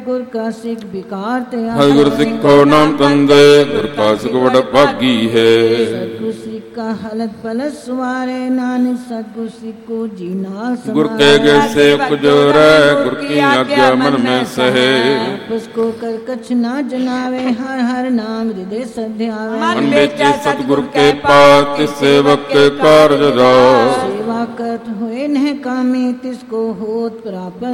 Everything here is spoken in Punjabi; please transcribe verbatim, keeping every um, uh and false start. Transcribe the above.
ਗੁਰ ਕਾ ਸਿੱਖ ਵਿਕਾਰ ਤੇ ਹਰਿ ਗੁਰ ਸਿੱਖੋ ਨਾਮ ਤੰਦੇ, ਗੁਰ ਕਾ ਸਿੱਖ ਵਡ ਭਾਗੀ ਹੈ। ਸਤਿਗੁਰ ਸਿੱਖਾ ਹਲਤ ਪਲਤ ਸੁਵਾਰੇ, ਨਾਨਕ ਸਤਿਗੁਰ ਸਿੱਖੋ ਜੀ ਨਾਲ ਸਮਾਰੇ। ਗੁਰ ਕੇ ਗਏ ਸੇਵਕ ਜੋ ਰਹਿ, ਗੁਰ ਕੀ ਆਗਿਆ ਮਨ ਮੈਂ ਸਹੇ। ਆਪਸ ਕੋ ਕਰ ਕਛ ਨਾ ਜਨਾਵੇ, ਹਰ ਹਰ ਨਾਮ ਹਿਰਦੇ ਸਧਿਆਵੇ। ਮਨ ਵਿੱਚ ਸਤਿਗੁਰ ਕੇ ਪਾਸ, ਤਿਸ ਸੇਵਕ ਕੇ ਕਾਰਜ ਰਾਸ। ਸੇਵਾ ਕਰਤ ਹੋਏ ਨਹਿ ਕਾਮੀ, ਤਿਸ ਕੋ ਹੋਤ ਪ੍ਰਾਪਤ